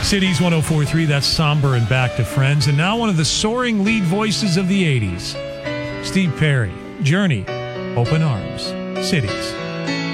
Cities 104.3, that's somber and back to Friends. And now one of the soaring lead voices of the 80s, Steve Perry, Journey, Open Arms, Cities.